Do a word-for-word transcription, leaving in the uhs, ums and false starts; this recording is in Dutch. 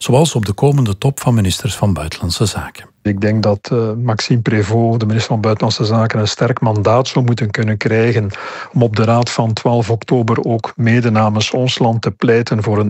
zoals op de komende top van ministers van Buitenlandse Zaken. Ik denk dat uh, Maxime Prévost, de minister van Buitenlandse Zaken, een sterk mandaat zou moeten kunnen krijgen om op de raad van twaalf oktober ook mede namens ons land te pleiten voor een